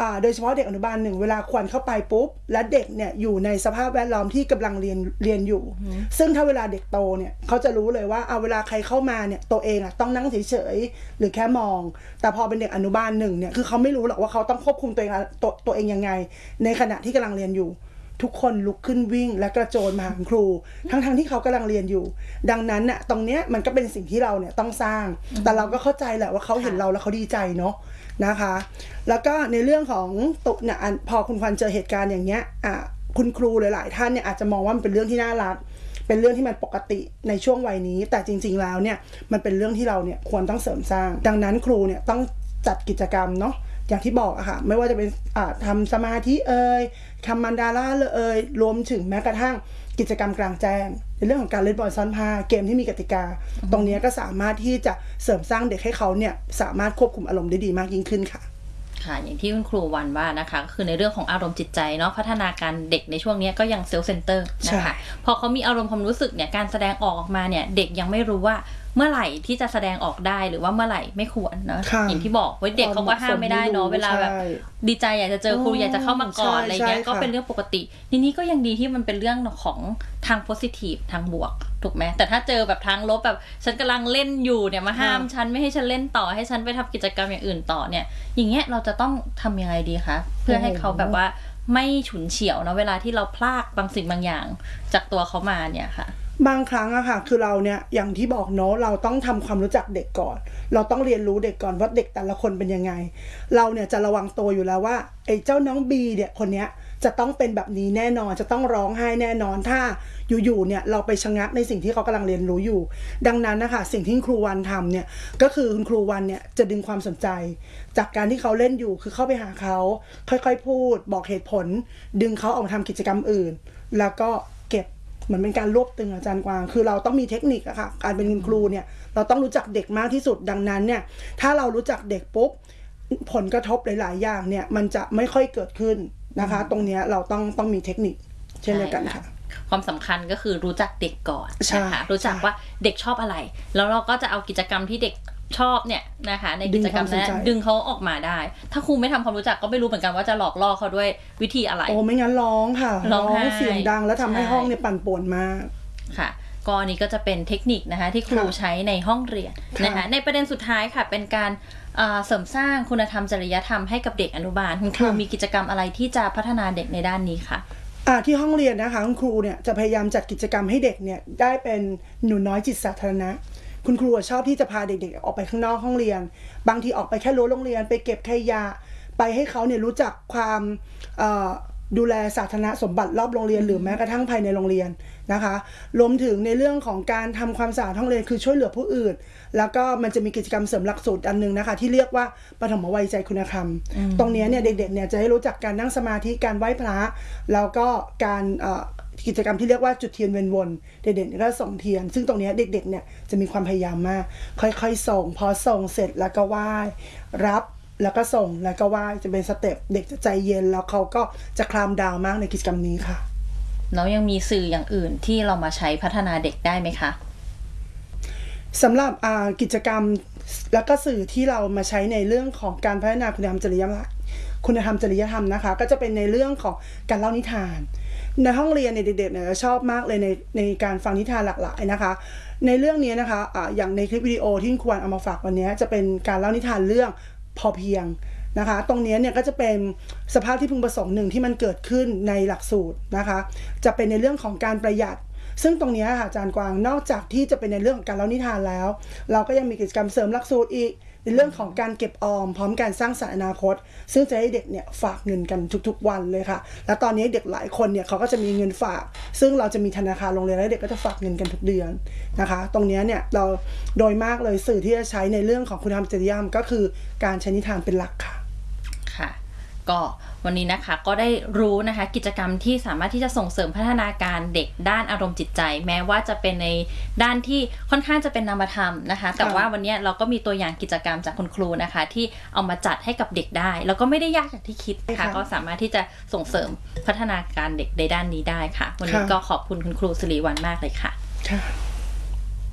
โดยเฉพาะเด็กอนุบาล1เวลาควันเข้าไปปุ๊บและเด็กเนี่ยอยู่ในสภาพแวดล้อมที่กำลังเรียนอยู่ซึ่งถ้าเวลาเด็กโตเนี่ยเขาจะรู้เลยว่าเวลาใครเข้ามาเนี่ยตัวเองต้องนั่งเฉยๆหรือแค่มองแต่พอเป็นเด็กอนุบาล1เนี่ยคือเขาไม่รู้หรอกว่าเขาต้องควบคุมตัวเองยังไงในขณะที่กำลังเรียนอยู่ทุกคนลุกขึ้นวิ่งและกระโจนมาหาครูทั้งที่เขากำลังเรียนอยู่ดังนั้นน่ะตรงเนี้ยมันก็เป็นสิ่งที่เราเนี่ยต้องสร้างแต่เราก็เข้าใจแหละว่าเขาเห็นเราแล้วเขาดีใจเนาะนะคะแล้วก็ในเรื่องของตุเนี่ยพอคุณควันเจอเหตุการณ์อย่างเงี้ยคุณครูหลายๆท่านเนี่ยอาจจะมองว่ามันเป็นเรื่องที่น่ารักเป็นเรื่องที่มันปกติในช่วงวัยนี้แต่จริงๆแล้วเนี่ยมันเป็นเรื่องที่เราเนี่ยควรต้องเสริมสร้างดังนั้นครูเนี่ยต้องจัดกิจกรรมเนาะอย่างที่บอกอะค่ะไม่ว่าจะเป็นทำสมาธิทำมันดาร่ารวมถึงแม้กระทั่งกิจกรรมกลางแจ้งในเรื่องของการเล่นบอลซ่อนผ้าเกมที่มีกติกาตรงนี้ก็สามารถที่จะเสริมสร้างเด็กให้เขาเนี่ยสามารถควบคุมอารมณ์ได้ดีมากยิ่งขึ้นค่ะค่ะอย่างที่คุณครูวันว่านะคะก็คือในเรื่องของอารมณ์จิตใจเนาะพัฒนาการเด็กในช่วงนี้ก็ยังเซลฟ์เซนเตอร์นะคะพอเขามีอารมณ์ความรู้สึกเนี่ยการแสดงออกมาเนี่ยเด็กยังไม่รู้ว่าเมื่อไหร่ที่จะแสดงออกได้หรือว่าเมื่อไหร่ไม่ควรเนาะอย่างที่บอกว่าเด็กเขาก็ห้ามไม่ได้เนาะเวลาแบบดีใจอยากจะเจอครูอยากจะเข้ามากอดอะไรเงี้ยก็เป็นเรื่องปกติทีนี้ก็ยังดีที่มันเป็นเรื่องของทางโพสิทีฟทางบวกถูกไหมแต่ถ้าเจอแบบทางลบแบบฉันกำลังเล่นอยู่เนี่ยมาห้ามฉันไม่ให้ฉันเล่นต่อให้ฉันไปทำกิจกรรมอย่างอื่นต่อเนี่ยอย่างเงี้ยเราจะต้องทำยังไงดีคะเพื่อให้เขาแบบว่าไม่ฉุนเฉียวนะเวลาที่เราพลากบางสิ่งบางอย่างจากตัวเขามาเนี่ยค่ะบางครั้งอะค่ะคือเราเนี่ยอย่างที่บอกเนาะเราต้องทำความรู้จักเด็กก่อนเราต้องเรียนรู้เด็กก่อนว่าเด็กแต่ละคนเป็นยังไงเราเนี่ยจะระวังตัวอยู่แล้วว่าไอ้เจ้าน้องบีเนี่ยคนเนี้ยจะต้องเป็นแบบนี้แน่นอนจะต้องร้องไห้แน่นอนถ้าอยู่ๆเนี่ยเราไปชะงักในสิ่งที่เขากำลังเรียนรู้อยู่ดังนั้นนะคะสิ่งที่ครูวันทำเนี่ยก็คือคุณครูวันเนี่ยจะดึงความสนใจจากการที่เขาเล่นอยู่คือเข้าไปหาเขาค่อยๆพูดบอกเหตุผลดึงเขาออกมาทำกิจกรรมอื่นแล้วก็เก็บเหมือนเป็นการรวบตึงอาจารย์กวางคือเราต้องมีเทคนิคอะค่ะการเป็นคุณครูเนี่ยเราต้องรู้จักเด็กมากที่สุดดังนั้นเนี่ยถ้าเรารู้จักเด็กปุ๊บผลกระทบหลายๆอย่างเนี่ยมันจะไม่ค่อยเกิดขึ้นนะคะตรงนี้เราต้องมีเทคนิคเช่นเดียวกันค่ะความสำคัญก็คือรู้จักเด็กก่อนนะคะรู้จักว่าเด็กชอบอะไรแล้วเราก็จะเอากิจกรรมที่เด็กชอบเนี่ยนะคะในกิจกรรมนั้นดึงเขาออกมาได้ถ้าครูไม่ทำความรู้จักก็ไม่รู้เหมือนกันว่าจะหลอกล่อเขาด้วยวิธีอะไรไม่งั้นร้องค่ะร้องเสียงดังแล้วทำให้ห้องเนี่ยปั่นป่วนมากค่ะก็นี้ก็จะเป็นเทคนิคนะคะที่ครูใช้ในห้องเรียนนะคะในประเด็นสุดท้ายค่ะเป็นการเสริมสร้างคุณธรรมจริยธรรมให้กับเด็กอนุบาลคุณครูมีกิจกรรมอะไรที่จะพัฒนาเด็กในด้านนี้คะที่ห้องเรียนนะคะคุณครูเนี่ยจะพยายามจัดกิจกรรมให้เด็กเนี่ยได้เป็นหนูน้อยจิตสาธารณะคุณครูชอบที่จะพาเด็กๆออกไปข้างนอกห้องเรียนบางทีออกไปแค่รั้วโรงเรียนไปเก็บขยะไปให้เขาเนี่ยรู้จักความดูแลสาธารณสมบัติรอบโรงเรียนหรือแม้กระทั่งภายในโรงเรียนนะคะรวมถึงในเรื่องของการทำความสะอาดห้องเรียนคือช่วยเหลือผู้อื่นแล้วก็มันจะมีกิจกรรมเสริมหลักสูตรอันนึงนะคะที่เรียกว่าปฐมวัยใจคุณธรรมตรงนี้เนี่ยเด็กๆเนี่ยจะได้รู้จักการนั่งสมาธิการไหว้พระแล้วก็การกิจกรรมที่เรียกว่าจุดเทียนเวียนวนเด็กๆก็ส่งเทียนซึ่งตรงนี้เด็กๆเนี่ยจะมีความพยายามมากค่อยๆส่งพอส่งเสร็จแล้วก็ไหว้รับแล้วก็ส่งแล้วก็ไหว้จะเป็นสเต็ปเด็กจะใจเย็นแล้วเขาก็จะคลามดาวมากในกิจกรรมนี้ค่ะแล้วยังมีสื่ออย่างอื่นที่เรามาใช้พัฒนาเด็กได้ไหมคะสำหรับกิจกรรมแล้วก็สื่อที่เรามาใช้ในเรื่องของการพัฒนาคุณธรรมจริยธรรมนะคะก็จะเป็นในเรื่องของการเล่านิทานในห้องเรียนเด็กๆเนี่ยชอบมากเลยในการฟังนิทานหลากหลายนะคะในเรื่องนี้นะคะอย่างในคลิปวิดีโอที่ควรเอามาฝากวันนี้จะเป็นการเล่านิทานเรื่องพอเพียงนะคะตรงนี้เนี่ยก็จะเป็นสภาพที่พึงประสงค์หนึ่งที่มันเกิดขึ้นในหลักสูตรนะคะจะเป็นในเรื่องของการประหยัดซึ่งตรงนี้ค่ะอาจารย์กวางนอกจากที่จะเป็นในเรื่องของการเล่านิทานแล้วเราก็ยังมีกิจกรรมเสริมหลักสูตรอีกในเรื่องของการเก็บออมพร้อมการสร้างสรรค์อนาคตซึ่งจะให้เด็กเนี่ยฝากเงินกันทุกๆวันเลยค่ะและตอนนี้เด็กหลายคนเนี่ยเขาก็จะมีเงินฝากซึ่งเราจะมีธนาคารโรงเรียนและเด็กก็จะฝากเงินกันทุกเดือนนะคะตรงนี้เนี่ยเราโดยมากเลยสื่อที่จะใช้ในเรื่องของคุณธรรมจริยธรรมก็คือการใช้นิทานเป็นหลักค่ะค่ะก็วันนี้นะคะก็ได้รู้นะคะกิจกรรมที่สามารถที่จะส่งเสริมพัฒนาการเด็กด้านอารมณ์จิตใจแม้ว่าจะเป็นในด้านที่ค่อนข้างจะเป็นนามธรรมนะคะแต่ว่าวันนี้เราก็มีตัวอย่างกิจกรรมจากคุณครูนะคะที่เอามาจัดให้กับเด็กได้แล้วก็ไม่ได้ยากอย่างที่คิดค่ะก็สามารถที่จะส่งเสริมพัฒนาการเด็กในด้านนี้ได้ค่ะวันนี้ก็ขอบคุณคุณครูสิริวัลย์มากเลยค่ะ